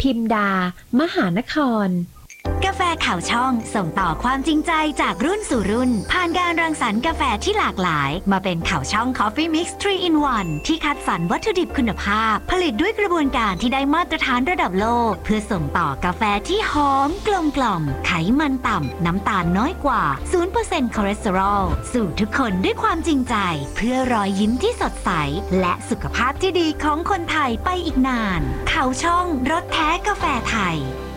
พิมดามหานครกาแฟข่าวช่องส่งต่อความจริงใจจากรุ่นสู่รุ่นผ่านการรังสรรค์กาแฟที่หลากหลายมาเป็นข่าวช่อง Coffee Mix 3 in 1 ที่คัดสรรวัตถุดิบคุณภาพผลิตด้วยกระบวนการที่ได้มาตรฐานระดับโลกเพื่อส่งต่อกาแฟที่หอมกลมกล่อมไขมันต่ำน้ำตาลน้อยกว่า 0% คอเลสเตอรอลสู่ทุกคนด้วยความจริงใจเพื่อรอยยิ้มที่สดใสและสุขภาพที่ดีของคนไทยไปอีกนานข่าวช่องรสแท้กาแฟไทย